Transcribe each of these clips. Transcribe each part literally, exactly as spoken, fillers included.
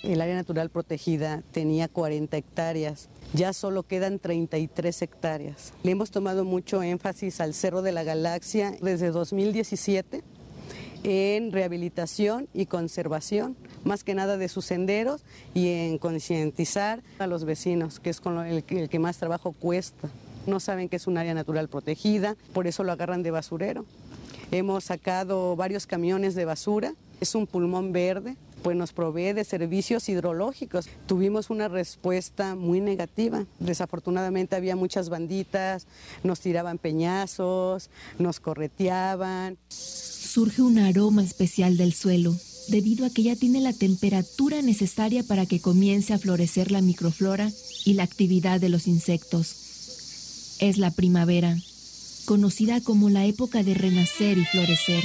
el área natural protegida tenía cuarenta hectáreas, ya solo quedan treinta y tres hectáreas. Le hemos tomado mucho énfasis al Cerro de la Galaxia desde dos mil diecisiete en rehabilitación y conservación, más que nada de sus senderos, y en concientizar a los vecinos, que es con el, el que más trabajo cuesta. No saben que es un área natural protegida, por eso lo agarran de basurero. Hemos sacado varios camiones de basura, es un pulmón verde, pues nos provee de servicios hidrológicos. Tuvimos una respuesta muy negativa. Desafortunadamente había muchas banditas, nos tiraban peñazos, nos correteaban. Surge un aroma especial del suelo, debido a que ya tiene la temperatura necesaria para que comience a florecer la microflora y la actividad de los insectos. Es la primavera, conocida como la época de renacer y florecer.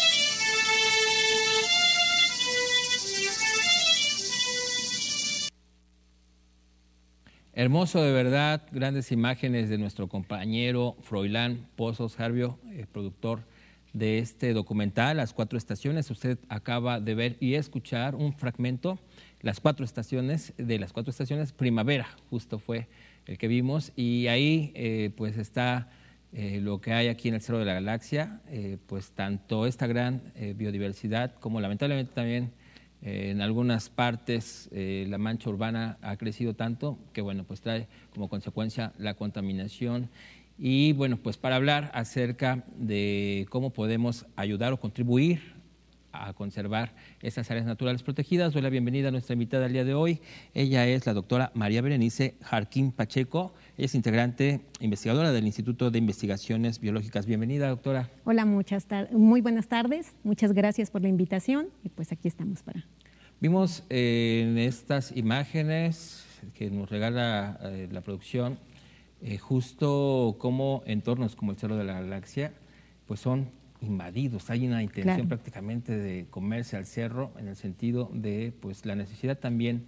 Hermoso, de verdad, grandes imágenes de nuestro compañero Froilán Pozos Jarvio, el productor de este documental, Las Cuatro Estaciones. Usted acaba de ver y escuchar un fragmento, Las Cuatro Estaciones, de Las Cuatro Estaciones, Primavera, justo fue el que vimos, y ahí eh, pues está eh, lo que hay aquí en el Cerro de la Galaxia, eh, pues tanto esta gran eh, biodiversidad como lamentablemente también Eh, en algunas partes eh, la mancha urbana ha crecido tanto que bueno, pues trae como consecuencia la contaminación. Y bueno, pues para hablar acerca de cómo podemos ayudar o contribuir a conservar estas áreas naturales protegidas, doy la bienvenida a nuestra invitada del día de hoy. Ella es la doctora María Berenice Jarquín Pacheco. Ella es integrante investigadora del Instituto de Investigaciones Biológicas. Bienvenida, doctora. Hola, muchas muy buenas tardes. Muchas gracias por la invitación y pues aquí estamos para... Vimos eh, en estas imágenes que nos regala eh, la producción eh, justo cómo entornos como el Cerro de la Galaxia pues son invadidos. Hay una intención claro. prácticamente de comerse al cerro, en el sentido de pues la necesidad también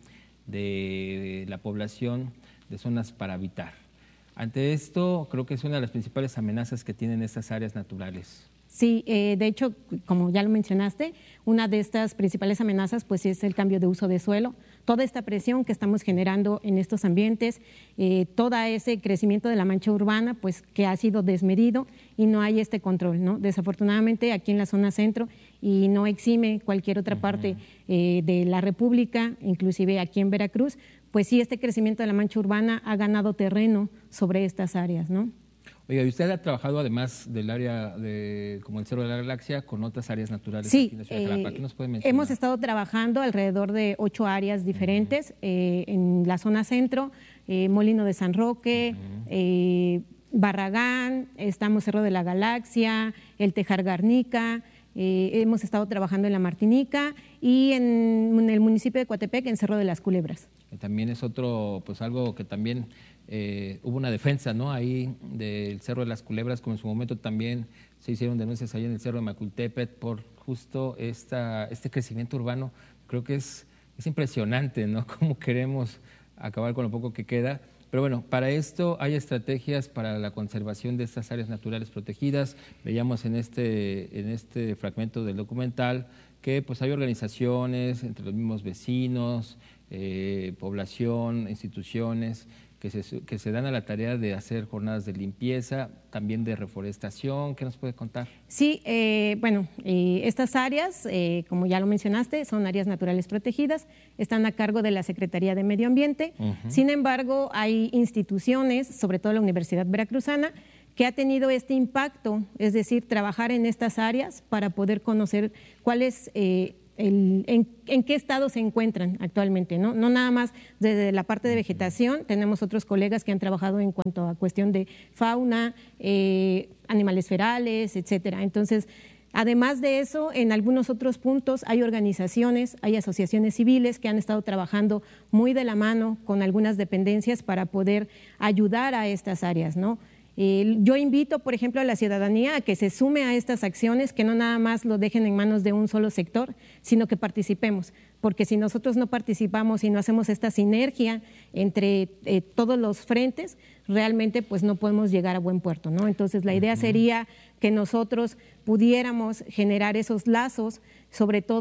de la población de zonas para habitar. Ante esto, creo que es una de las principales amenazas que tienen estas áreas naturales. Sí, eh, de hecho, como ya lo mencionaste, una de estas principales amenazas pues es el cambio de uso de suelo. Toda esta presión que estamos generando en estos ambientes, eh, todo ese crecimiento de la mancha urbana pues que ha sido desmedido y no hay este control, ¿no? Desafortunadamente aquí en la zona centro, y no exime cualquier otra uh-huh. parte eh, de la República, inclusive aquí en Veracruz, pues sí, este crecimiento de la mancha urbana ha ganado terreno sobre estas áreas, ¿no? Oiga, ¿y usted ha trabajado además del área de, como el Cerro de la Galaxia, con otras áreas naturales sí, aquí en la ciudad de Jalapa? ¿Qué nos puede mencionar? Hemos estado trabajando alrededor de ocho áreas diferentes, uh-huh. eh, en la zona centro, eh, Molino de San Roque, uh-huh. eh, Barragán, estamos Cerro de la Galaxia, el Tejar Garnica, eh, hemos estado trabajando en la Martinica y en, en el municipio de Coatepec, en Cerro de las Culebras. También es otro, pues algo que también eh, hubo una defensa, ¿no? Ahí del Cerro de las Culebras, como en su momento también se hicieron denuncias ahí en el Cerro de Macultepec por justo esta, este crecimiento urbano. Creo que es, es impresionante, ¿no? Cómo queremos acabar con lo poco que queda. Pero bueno, para esto hay estrategias para la conservación de estas áreas naturales protegidas. Veíamos en este, en este fragmento del documental que pues hay organizaciones entre los mismos vecinos, eh, población, instituciones que se, que se dan a la tarea de hacer jornadas de limpieza, también de reforestación. ¿Qué nos puede contar? Sí, eh, bueno, eh, estas áreas, eh, como ya lo mencionaste, son áreas naturales protegidas, están a cargo de la Secretaría de Medio Ambiente. Uh-huh. Sin embargo, hay instituciones, sobre todo la Universidad Veracruzana, que ha tenido este impacto, es decir, trabajar en estas áreas para poder conocer cuál es eh, El, en, en qué estado se encuentran actualmente, ¿no? No nada más desde la parte de vegetación, tenemos otros colegas que han trabajado en cuanto a cuestión de fauna, eh, animales ferales, etcétera. Entonces, además de eso, en algunos otros puntos hay organizaciones, hay asociaciones civiles que han estado trabajando muy de la mano con algunas dependencias para poder ayudar a estas áreas, ¿no? Eh, yo invito, por ejemplo, a la ciudadanía a que se sume a estas acciones, que no nada más lo dejen en manos de un solo sector, sino que participemos, porque si nosotros no participamos y no hacemos esta sinergia entre eh, todos los frentes, realmente pues no podemos llegar a buen puerto, ¿no? Entonces la idea sería que nosotros pudiéramos generar esos lazos, sobre todo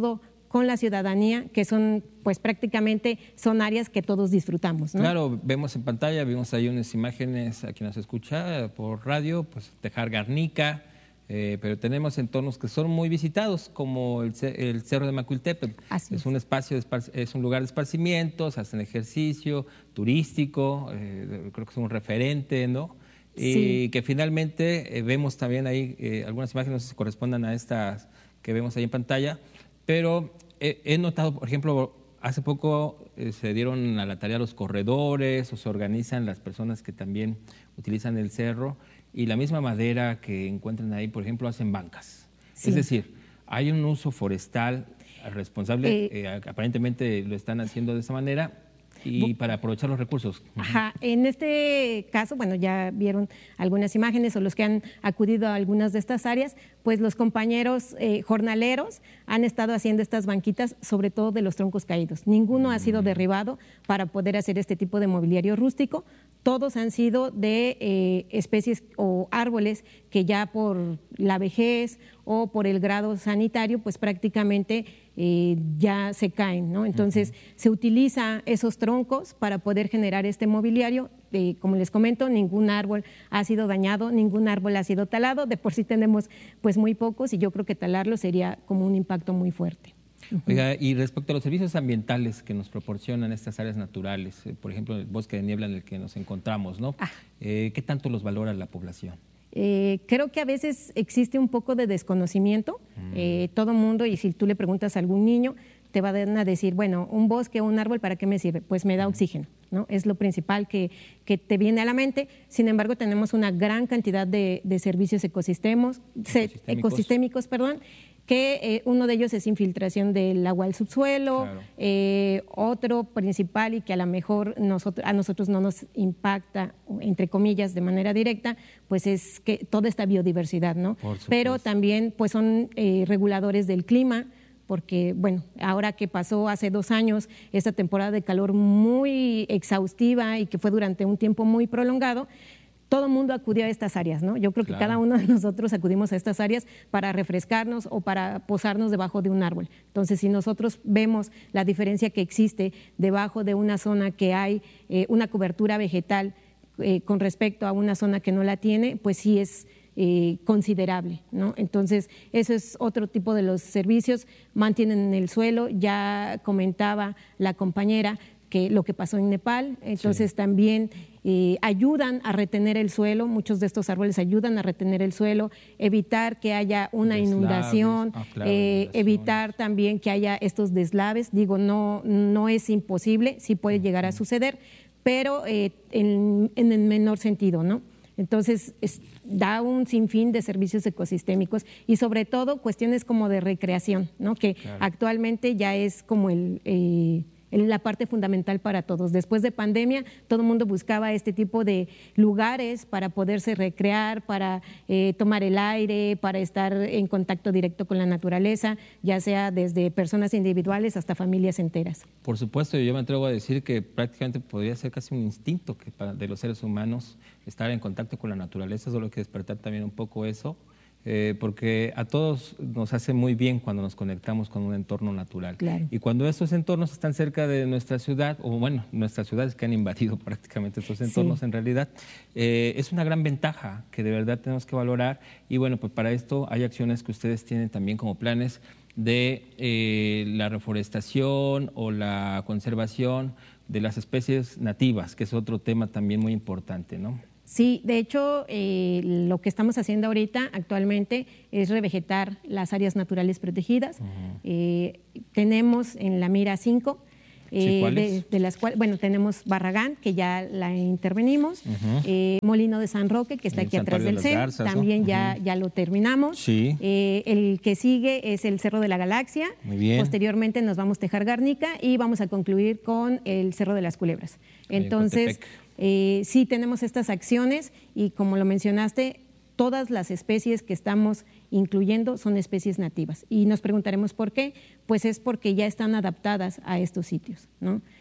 con la ciudadanía, que son pues prácticamente son áreas que todos disfrutamos, ¿no? Claro, vemos en pantalla, vimos ahí unas imágenes a quien nos escucha por radio, pues Tejar Garnica, eh, pero tenemos entornos que son muy visitados, como el, el Cerro de Macuiltepetl. Así es es. un espacio, de es un lugar de esparcimiento, se hacen ejercicio turístico, eh, creo que es un referente, ¿no? Sí. Y que finalmente eh, vemos también ahí eh, algunas imágenes, no sé si correspondan a estas que vemos ahí en pantalla, pero eh, he notado, por ejemplo, hace poco eh, se dieron a la tarea los corredores o se organizan las personas que también utilizan el cerro y la misma madera que encuentran ahí, por ejemplo, hacen bancas. Sí. Es decir, hay un uso forestal responsable, eh, eh, aparentemente lo están haciendo de esa manera y para aprovechar los recursos. Ajá, en este caso, bueno, ya vieron algunas imágenes o los que han acudido a algunas de estas áreas, pues los compañeros eh, jornaleros han estado haciendo estas banquitas, sobre todo de los troncos caídos. Ninguno mm. ha sido derribado para poder hacer este tipo de mobiliario rústico. Todos han sido de eh, especies o árboles que ya por la vejez o por el grado sanitario, pues prácticamente eh, ya se caen, ¿no? Entonces, uh-huh. se utiliza esos troncos para poder generar este mobiliario. Eh, como les comento, ningún árbol ha sido dañado, ningún árbol ha sido talado. De por sí tenemos pues muy pocos y yo creo que talarlo sería como un impacto muy fuerte. Oiga, y respecto a los servicios ambientales que nos proporcionan estas áreas naturales, eh, por ejemplo, el bosque de niebla en el que nos encontramos, ¿no? Ah. Eh, ¿Qué tanto los valora la población? Eh, creo que a veces existe un poco de desconocimiento. Mm. Eh, todo mundo, y si tú le preguntas a algún niño, te van a decir, bueno, un bosque o un árbol, ¿para qué me sirve? Pues me da oxígeno, ¿no? Es lo principal que, que te viene a la mente. Sin embargo, tenemos una gran cantidad de, de servicios ecosistémicos, ecosistémicos. ecosistémicos, perdón, que eh, uno de ellos es infiltración del agua al subsuelo, claro. eh, otro principal y que a lo mejor nosotros, a nosotros no nos impacta, entre comillas, de manera directa, pues es que toda esta biodiversidad, ¿no? Pero también pues son eh, reguladores del clima, porque, bueno, ahora que pasó hace dos años esta temporada de calor muy exhaustiva y que fue durante un tiempo muy prolongado, todo el mundo acudió a estas áreas, ¿no? Yo creo que claro. cada uno de nosotros acudimos a estas áreas para refrescarnos o para posarnos debajo de un árbol. Entonces, si nosotros vemos la diferencia que existe debajo de una zona que hay eh, una cobertura vegetal eh, con respecto a una zona que no la tiene, pues sí es eh, considerable, ¿no? Entonces, eso es otro tipo de los servicios. Mantienen el suelo, ya comentaba la compañera que lo que pasó en Nepal, entonces sí. también eh, ayudan a retener el suelo, muchos de estos árboles ayudan a retener el suelo, evitar que haya una deslaves. inundación, ah, claro, eh, evitar también que haya estos deslaves, digo, no, no es imposible, sí puede llegar a suceder, pero eh, en, en el menor sentido, ¿no? Entonces, es, da un sinfín de servicios ecosistémicos y sobre todo cuestiones como de recreación, ¿no? Que claro. actualmente ya es como el... Eh, la parte fundamental para todos. Después de pandemia, todo el mundo buscaba este tipo de lugares para poderse recrear, para eh, tomar el aire, para estar en contacto directo con la naturaleza, ya sea desde personas individuales hasta familias enteras. Por supuesto, yo me atrevo a decir que prácticamente podría ser casi un instinto que para, de los seres humanos estar en contacto con la naturaleza, solo hay que despertar también un poco eso. Eh, porque a todos nos hace muy bien cuando nos conectamos con un entorno natural. Claro. Y cuando estos entornos están cerca de nuestra ciudad, o bueno, nuestras ciudades que han invadido prácticamente estos entornos sí. en realidad, eh, es una gran ventaja que de verdad tenemos que valorar. Y bueno, pues para esto hay acciones que ustedes tienen también como planes de eh, la reforestación o la conservación de las especies nativas, que es otro tema también muy importante, ¿no? Sí, de hecho, eh, lo que estamos haciendo ahorita actualmente es revegetar las áreas naturales protegidas. Uh-huh. Eh, tenemos en la mira cinco, eh, sí, de, de las cuales, bueno, tenemos Barragán, que ya la intervenimos, uh-huh. eh, Molino de San Roque, que está el aquí atrás del C E N, también ¿no? ya, uh-huh. ya lo terminamos. Sí. Eh, el que sigue es el Cerro de la Galaxia. Muy bien. Posteriormente nos vamos a Tejar Garnica y vamos a concluir con el Cerro de las Culebras. Entonces... Eh, sí tenemos estas acciones y como lo mencionaste, todas las especies que estamos incluyendo son especies nativas y nos preguntaremos por qué, pues es porque ya están adaptadas a estos sitios, ¿no?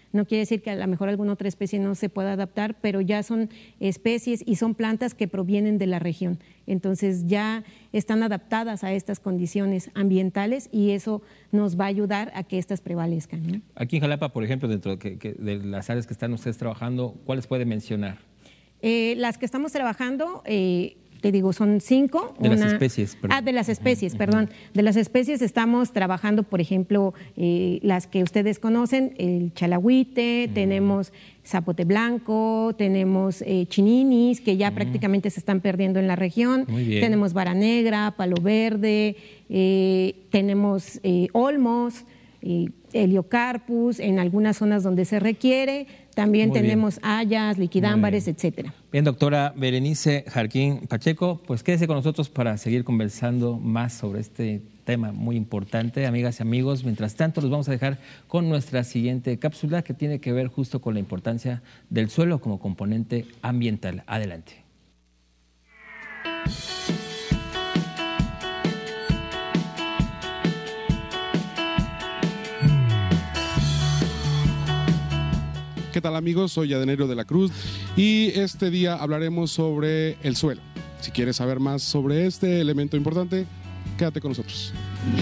No quiere decir que a lo mejor alguna otra especie no se pueda adaptar, pero ya son especies y son plantas que provienen de la región. Entonces ya están adaptadas a estas condiciones ambientales y eso nos va a ayudar a que estas prevalezcan, ¿no? Aquí en Jalapa, por ejemplo, dentro de, que, de las áreas que están ustedes trabajando, ¿cuáles puede mencionar? Eh, las que estamos trabajando, eh, te digo, son cinco. De Una, las especies, perdón. Ah, de las especies, uh-huh, perdón. Uh-huh. De las especies estamos trabajando, por ejemplo, eh, las que ustedes conocen, el chalagüite, uh-huh. tenemos zapote blanco, tenemos eh, chininis, que ya uh-huh. prácticamente se están perdiendo en la región. Muy bien. Tenemos vara negra, palo verde, eh, tenemos eh, olmos, eh, heliocarpus, en algunas zonas donde se requiere. También Muy tenemos bien. hayas, liquidámbares, etcétera. Bien, doctora Berenice Jarquín Pacheco, pues quédese con nosotros para seguir conversando más sobre este tema muy importante, amigas y amigos. Mientras tanto, los vamos a dejar con nuestra siguiente cápsula que tiene que ver justo con la importancia del suelo como componente ambiental. Adelante. ¿Qué tal, amigos? Soy Adenero de la Cruz y este día hablaremos sobre el suelo. Si quieres saber más sobre este elemento importante, quédate con nosotros.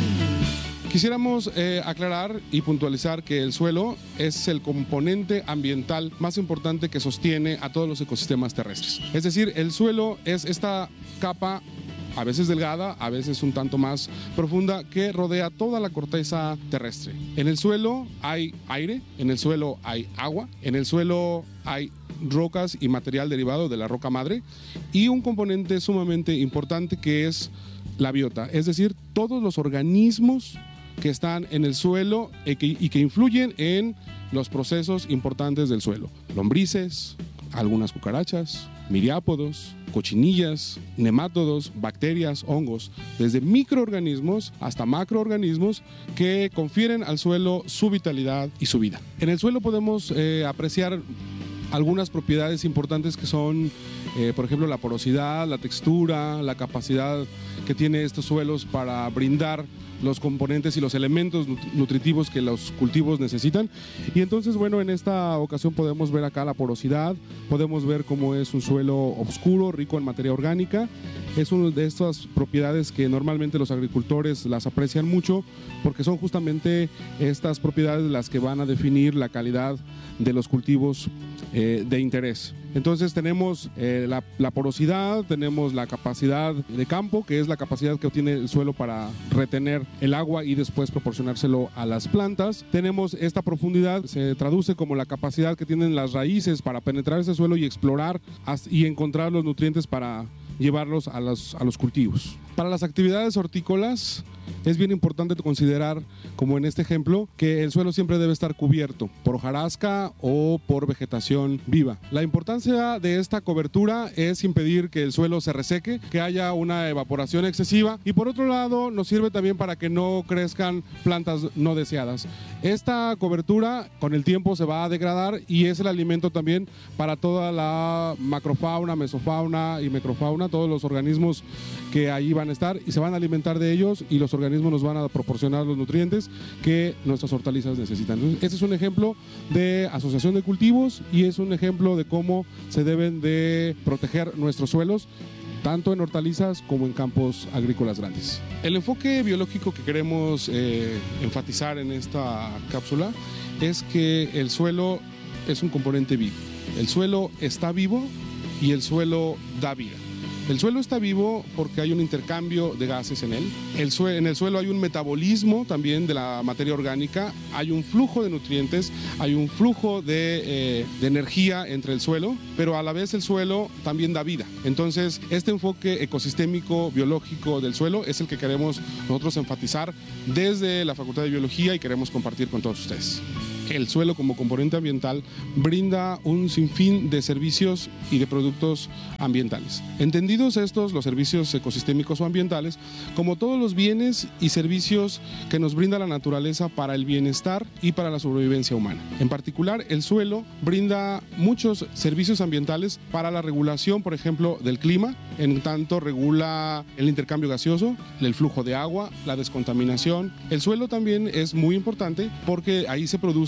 Quisiéramos eh, aclarar y puntualizar que el suelo es el componente ambiental más importante que sostiene a todos los ecosistemas terrestres. Es decir, el suelo es esta capa, a veces delgada, a veces un tanto más profunda, que rodea toda la corteza terrestre. En el suelo hay aire, en el suelo hay agua, en el suelo hay rocas y material derivado de la roca madre y un componente sumamente importante que es la biota, es decir, todos los organismos que están en el suelo y que, y que influyen en los procesos importantes del suelo. Lombrices, algunas cucarachas, miriápodos, cochinillas, nemátodos, bacterias, hongos, desde microorganismos hasta macroorganismos que confieren al suelo su vitalidad y su vida. En el suelo podemos eh, apreciar algunas propiedades importantes que son, eh, por ejemplo, la porosidad, la textura, la capacidad que tiene estos suelos para brindar los componentes y los elementos nutritivos que los cultivos necesitan. Y entonces, bueno, en esta ocasión podemos ver acá la porosidad, podemos ver cómo es un suelo oscuro, rico en materia orgánica. Es una de estas propiedades que normalmente los agricultores las aprecian mucho porque son justamente estas propiedades las que van a definir la calidad de los cultivos eh, de interés. Entonces tenemos eh, la, la porosidad, tenemos la capacidad de campo, que es la capacidad que tiene el suelo para retener el agua y después proporcionárselo a las plantas. Tenemos esta profundidad, se traduce como la capacidad que tienen las raíces para penetrar ese suelo y explorar y encontrar los nutrientes para llevarlos a los, a los cultivos. Para las actividades hortícolas es bien importante considerar, como en este ejemplo, que el suelo siempre debe estar cubierto por hojarasca o por vegetación viva. La importancia de esta cobertura es impedir que el suelo se reseque, que haya una evaporación excesiva y por otro lado nos sirve también para que no crezcan plantas no deseadas. Esta cobertura con el tiempo se va a degradar y es el alimento también para toda la macrofauna, mesofauna y microfauna, todos los organismos que ahí van a estar y se van a alimentar de ellos y los organismos nos van a proporcionar los nutrientes que nuestras hortalizas necesitan. Entonces, este es un ejemplo de asociación de cultivos y es un ejemplo de cómo se deben de proteger nuestros suelos, tanto en hortalizas como en campos agrícolas grandes. El enfoque biológico que queremos eh, enfatizar en esta cápsula es que el suelo es un componente vivo. El suelo está vivo y el suelo da vida. El suelo está vivo porque hay un intercambio de gases en él. El sue- en el suelo hay un metabolismo también de la materia orgánica, hay un flujo de nutrientes, hay un flujo de, eh, de energía entre el suelo, pero a la vez el suelo también da vida. Entonces, este enfoque ecosistémico biológico del suelo es el que queremos nosotros enfatizar desde la Facultad de Biología y queremos compartir con todos ustedes. El suelo como componente ambiental brinda un sinfín de servicios y de productos ambientales. Entendidos estos, los servicios ecosistémicos o ambientales, como todos los bienes y servicios que nos brinda la naturaleza para el bienestar y para la sobrevivencia humana. En particular, el suelo brinda muchos servicios ambientales para la regulación, por ejemplo, del clima, en tanto regula el intercambio gaseoso, el flujo de agua, la descontaminación. El suelo también es muy importante porque ahí se produce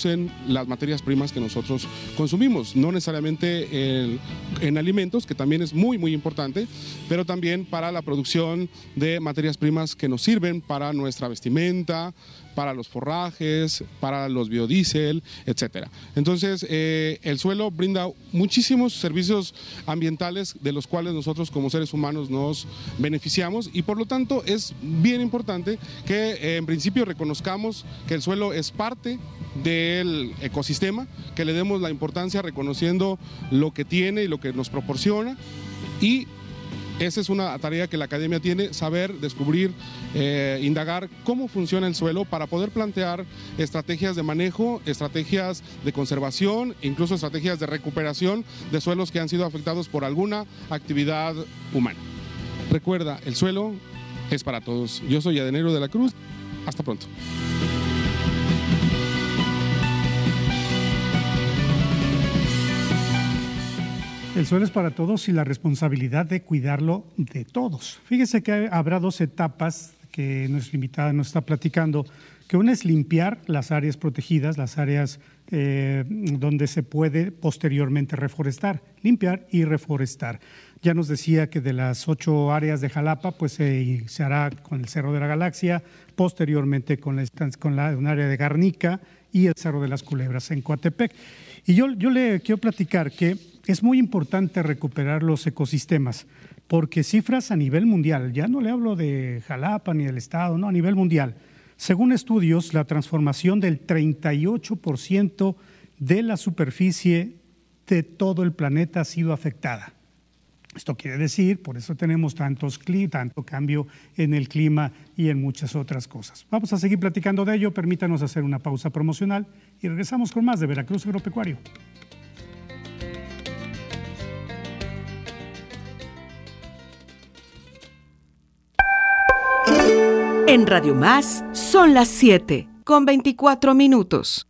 producen las materias primas que nosotros consumimos, no necesariamente en, en alimentos, que también es muy muy importante, pero también para la producción de materias primas que nos sirven para nuestra vestimenta, para los forrajes, para los biodiesel, etcétera. Entonces, eh, el suelo brinda muchísimos servicios ambientales de los cuales nosotros como seres humanos nos beneficiamos, y por lo tanto es bien importante que eh, en principio reconozcamos que el suelo es parte del ecosistema, que le demos la importancia reconociendo lo que tiene y lo que nos proporciona, y esa es una tarea que la academia tiene, saber, descubrir, eh, indagar cómo funciona el suelo para poder plantear estrategias de manejo, estrategias de conservación, incluso estrategias de recuperación de suelos que han sido afectados por alguna actividad humana. Recuerda, el suelo es para todos. Yo soy Yadenero de la Cruz. Hasta pronto. El suelo es para todos y la responsabilidad de cuidarlo de todos. Fíjese que habrá dos etapas que nuestra invitada nos está platicando, que una es limpiar las áreas protegidas, las áreas eh, donde se puede posteriormente reforestar, limpiar y reforestar. Ya nos decía que de las ocho áreas de Jalapa, pues se, se hará con el Cerro de la Galaxia, posteriormente con, la, con la, un área de Garnica y el Cerro de las Culebras en Coatepec. Y yo, yo le quiero platicar que es muy importante recuperar los ecosistemas, porque cifras a nivel mundial, ya no le hablo de Jalapa ni del Estado, no, a nivel mundial. Según estudios, la transformación del treinta y ocho por ciento de la superficie de todo el planeta ha sido afectada. Esto quiere decir, por eso tenemos tantos, tanto cambio en el clima y en muchas otras cosas. Vamos a seguir platicando de ello, permítanos hacer una pausa promocional y regresamos con más de Veracruz Agropecuario. En Radio Más son las siete con veinticuatro minutos.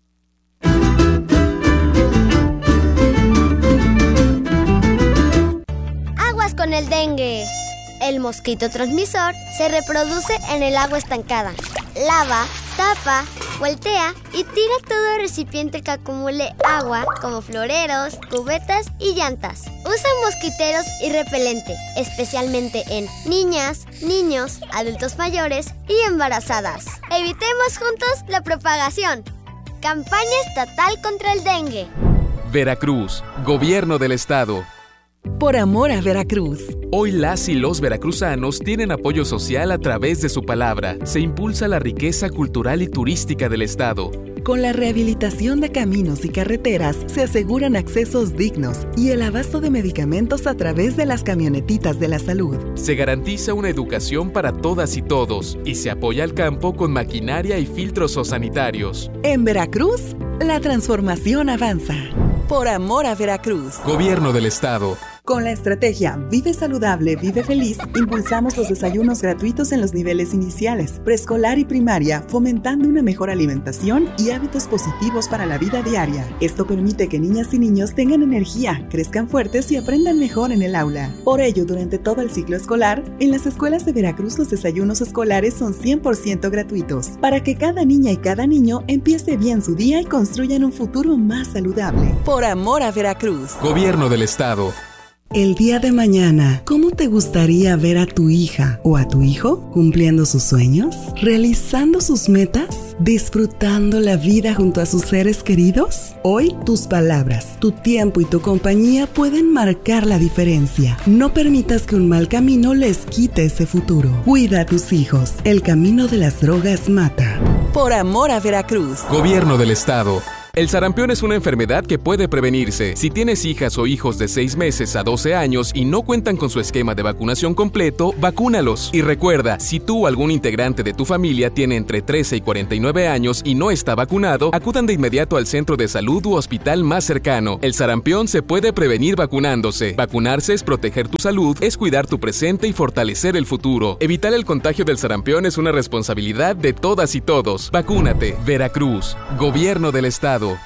Aguas con el dengue. El mosquito transmisor se reproduce en el agua estancada. Lava, tapa, voltea y tira todo recipiente que acumule agua, como floreros, cubetas y llantas. Usa mosquiteros y repelente, especialmente en niñas, niños, adultos mayores y embarazadas. Evitemos juntos la propagación. Campaña estatal contra el dengue. Veracruz, Gobierno del Estado. Por amor a Veracruz. Hoy las y los veracruzanos tienen apoyo social a través de su palabra. Se impulsa la riqueza cultural y turística del Estado. Con la rehabilitación de caminos y carreteras se aseguran accesos dignos y el abasto de medicamentos a través de las camionetitas de la salud. Se garantiza una educación para todas y todos y se apoya al campo con maquinaria y filtros sanitarios. En Veracruz, la transformación avanza. Por amor a Veracruz. Gobierno del Estado. Con la estrategia Vive Saludable, Vive Feliz, impulsamos los desayunos gratuitos en los niveles iniciales, preescolar y primaria, fomentando una mejor alimentación y hábitos positivos para la vida diaria. Esto permite que niñas y niños tengan energía, crezcan fuertes y aprendan mejor en el aula. Por ello, durante todo el ciclo escolar, en las escuelas de Veracruz los desayunos escolares son cien por ciento gratuitos, para que cada niña y cada niño empiece bien su día y construyan un futuro más saludable. Por amor a Veracruz. Gobierno del Estado. El día de mañana, ¿cómo te gustaría ver a tu hija o a tu hijo cumpliendo sus sueños, realizando sus metas, disfrutando la vida junto a sus seres queridos? Hoy, tus palabras, tu tiempo y tu compañía pueden marcar la diferencia. No permitas que un mal camino les quite ese futuro. Cuida a tus hijos. El camino de las drogas mata. Por amor a Veracruz. Gobierno del Estado. El sarampión es una enfermedad que puede prevenirse. Si tienes hijas o hijos de seis meses a doce años y no cuentan con su esquema de vacunación completo, vacúnalos. Y recuerda, si tú o algún integrante de tu familia tiene entre trece y cuarenta y nueve años y no está vacunado, acudan de inmediato al centro de salud u hospital más cercano. El sarampión se puede prevenir vacunándose. Vacunarse es proteger tu salud, es cuidar tu presente y fortalecer el futuro. Evitar el contagio del sarampión es una responsabilidad de todas y todos. Vacúnate. Veracruz, Gobierno del Estado.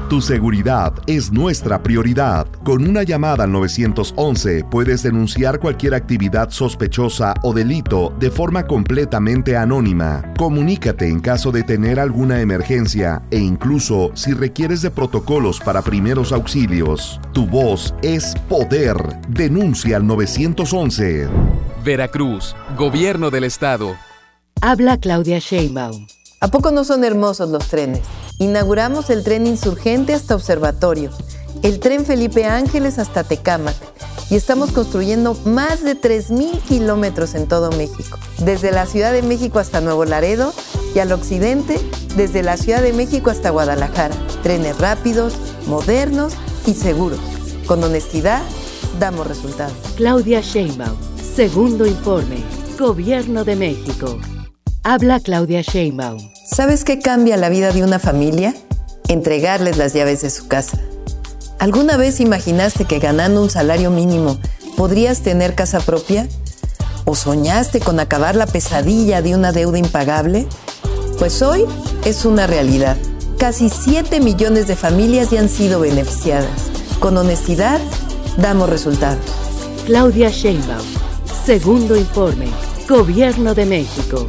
Tu seguridad es nuestra prioridad. Con una llamada al nueve once puedes denunciar cualquier actividad sospechosa o delito de forma completamente anónima. Comunícate en caso de tener alguna emergencia e incluso si requieres de protocolos para primeros auxilios. Tu voz es poder. Denuncia al nueve once. Veracruz, Gobierno del Estado. Habla Claudia Sheinbaum. ¿A poco no son hermosos los trenes? Inauguramos el tren Insurgente hasta Observatorio, el tren Felipe Ángeles hasta Tecámac y estamos construyendo más de tres mil kilómetros en todo México, desde la Ciudad de México hasta Nuevo Laredo y al occidente, desde la Ciudad de México hasta Guadalajara. Trenes rápidos, modernos y seguros. Con honestidad, damos resultados. Claudia Sheinbaum, segundo informe, Gobierno de México. Habla Claudia Sheinbaum. ¿Sabes qué cambia la vida de una familia? Entregarles las llaves de su casa. ¿Alguna vez imaginaste que ganando un salario mínimo podrías tener casa propia? ¿O soñaste con acabar la pesadilla de una deuda impagable? Pues hoy es una realidad. Casi siete millones de familias ya han sido beneficiadas. Con honestidad, damos resultados. Claudia Sheinbaum, segundo informe, Gobierno de México.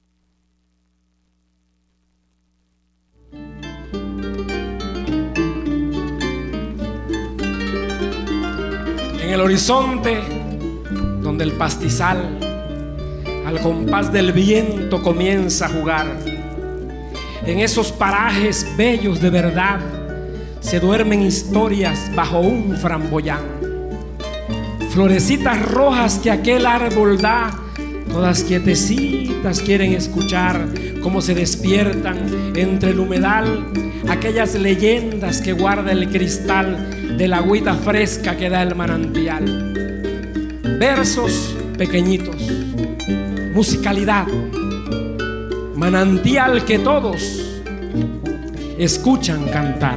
En el horizonte, donde el pastizal al compás del viento comienza a jugar, en esos parajes bellos de verdad se duermen historias bajo un framboyán. Florecitas rojas que aquel árbol da, todas quietecitas quieren escuchar cómo se despiertan entre el humedal aquellas leyendas que guarda el cristal de la agüita fresca que da el manantial. Versos pequeñitos, musicalidad, manantial que todos escuchan cantar.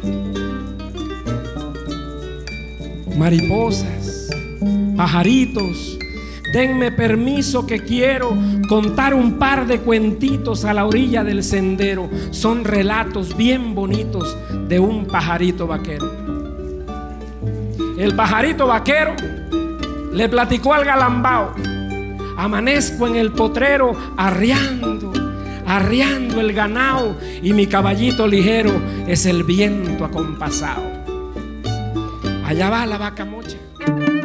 Mariposas, pajaritos, denme permiso que quiero contar un par de cuentitos a la orilla del sendero. Son relatos bien bonitos de un pajarito vaquero. El pajarito vaquero le platicó al galambao: amanezco en el potrero arriando, arriando el ganao, y mi caballito ligero es el viento acompasado. Allá va la vaca mocha.